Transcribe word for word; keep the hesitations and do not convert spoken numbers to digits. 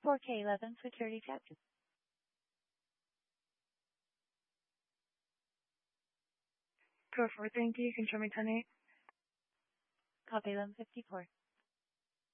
four K eleven security check. Go for it. Thank you. You can show me ten eight. Copy eleven fifty-four.